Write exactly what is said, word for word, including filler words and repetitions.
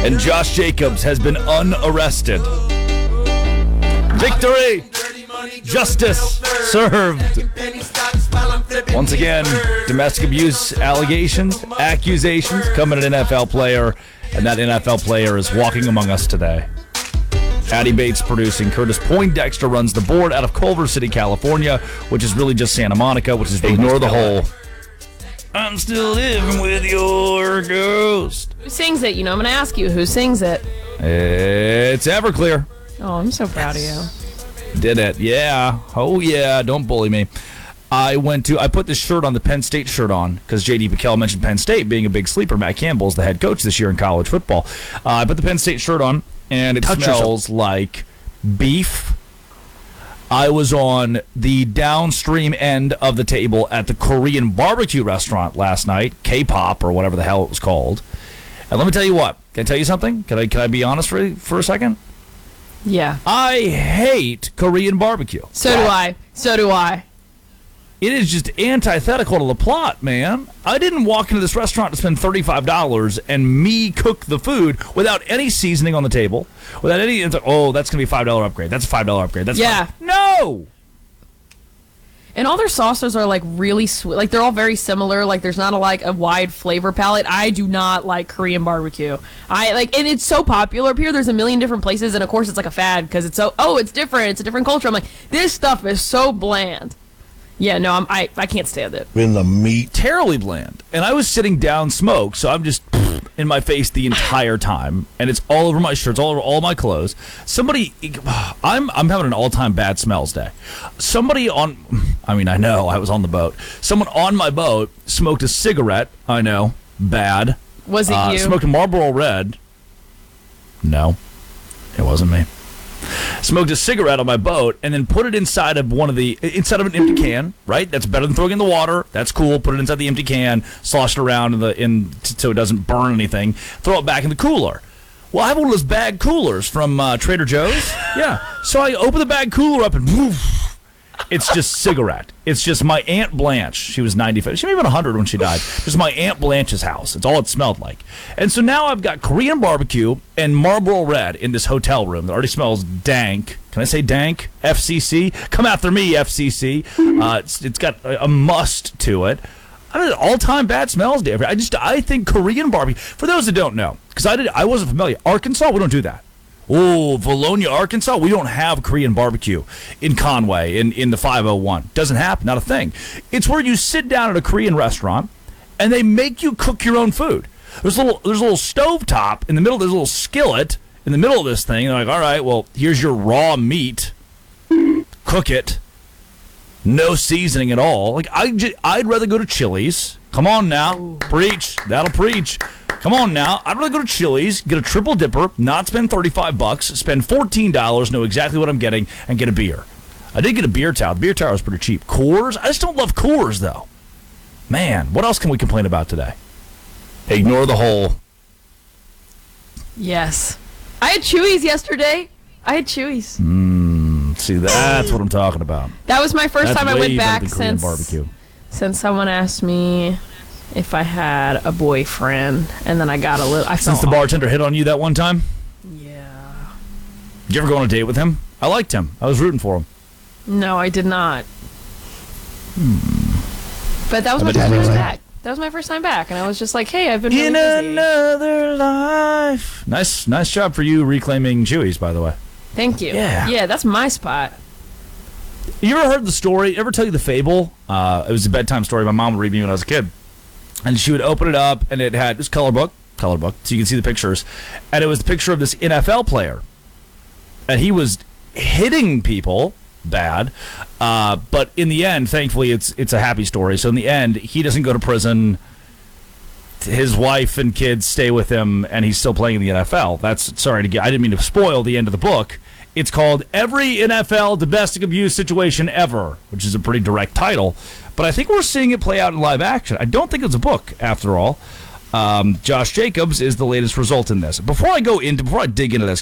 And Josh Jacobs has been unarrested. Victory! Justice served. Once again, domestic abuse allegations, accusations coming at an N F L player, and that N F L player is walking among us today. Addie Bates producing. Curtis Poindexter runs the board out of Culver City, California, which is really just Santa Monica, which is ignore the whole. I'm still living with your ghost. Who sings it? You know, I'm going to ask you who sings it. It's Everclear. Oh, I'm so proud yes. of you. Did it? Yeah. Oh yeah. Don't bully me. I went to. I put this shirt on, the Penn State shirt on, because J D McKell mentioned Penn State being a big sleeper. Matt Campbell is the head coach this year in college football. Uh, I put the Penn State shirt on, and it Touch smells yourself. like beef. I was on the downstream end of the table at the Korean barbecue restaurant last night, K-pop or whatever the hell it was called. And let me tell you what. Can I tell you something? Can I can I be honest for for a second? Yeah. I hate Korean barbecue. So do I. So do I. It is just antithetical to the plot, man. I didn't walk into this restaurant to spend thirty-five dollars and me cook the food without any seasoning on the table, without any, it's like, oh, that's going to be a five dollar upgrade. That's a five dollar upgrade. That's yeah. five. No! And all their sauces are, like, really sweet. Like, they're all very similar. Like, there's not, a, like, a wide flavor palette. I do not like Korean barbecue. I, like, and it's so popular up here. There's a million different places, and, of course, it's, like, a fad because it's so, oh, it's different. It's a different culture. I'm like, this stuff is so bland. Yeah, no, I'm, I I can't stand it. In the meat. Terribly bland. And I was sitting down smoke, so I'm just in my face the entire time, and it's all over my shirts, all over all my clothes. Somebody, I'm I'm having an all-time bad smells day. Somebody on, I mean, I know, I was on the boat. Someone on my boat smoked a cigarette. I know, bad. Was it uh, you? Smoked a Marlboro Red. No, it wasn't me. Smoked a cigarette on my boat and then put it inside of one of the inside of an empty can. Right, that's better than throwing it in the water. That's cool. Put it inside the empty can, slosh it around in the in so it doesn't burn anything. Throw it back in the cooler. Well, I have one of those bag coolers from uh, Trader Joe's. Yeah, so I open the bag cooler up and woof, it's just cigarette. It's just my Aunt Blanche. She was ninety-five. She may have been one hundred when she died. Just my Aunt Blanche's house. It's all it smelled like. And so now I've got Korean barbecue and Marlboro Red in this hotel room that already smells dank. Can I say dank? F C C? Come after me, F C C. Uh, it's, it's got a, a must to it. I mean, all-time bad smells day. I just I think Korean barbecue. For those that don't know, because I did I wasn't familiar. Arkansas, we don't do that. Oh, Valonia, Arkansas, we don't have Korean barbecue in Conway, in, in the five oh one. Doesn't happen, not a thing. It's where you sit down at a Korean restaurant, and they make you cook your own food. There's a little, there's a little stovetop in the middle, there's a little skillet in the middle of this thing. They're like, all right, well, here's your raw meat. Cook it. No seasoning at all. Like I j- I'd rather go to Chili's. Come on now. Ooh. Preach. That'll preach. Come on now. I'd rather go to Chili's, get a triple dipper, not spend thirty-five bucks, spend fourteen dollars, know exactly what I'm getting, and get a beer. I did get a beer tower. The beer tower was pretty cheap. Coors? I just don't love Coors, though. Man, what else can we complain about today? Ignore the whole. Yes. I had Chewy's yesterday. I had Chewy's. Mmm. See, that's what I'm talking about. That was my first that's time I went back since barbecue. since someone asked me if I had a boyfriend, and then I got a little. I Since the bartender hit on you that one time? Yeah. Did you ever go on a date with him? I liked him. I was rooting for him. No, I did not. Hmm. But that was my first time back. That was my first time back, and I was just like, "Hey, I've been really in busy." another life. Nice, nice job for you reclaiming Chewy's, by the way. Thank you. Yeah, yeah, that's my spot. You ever heard the story? Ever tell you the fable? Uh, it was a bedtime story my mom would read me when I was a kid. And she would open it up, and it had this color book, color book, so you can see the pictures. And it was the picture of this N F L player. And he was hitting people bad. Uh, but in the end, thankfully, it's it's a happy story. So in the end, he doesn't go to prison. His wife and kids stay with him, and he's still playing in the N F L. That's, sorry to get, I didn't mean to spoil the end of the book. It's called Every N F L Domestic Abuse Situation Ever, which is a pretty direct title. But I think we're seeing it play out in live action. I don't think it's a book, after all. Um, Josh Jacobs is the latest result in this. Before I go into, before I dig into this,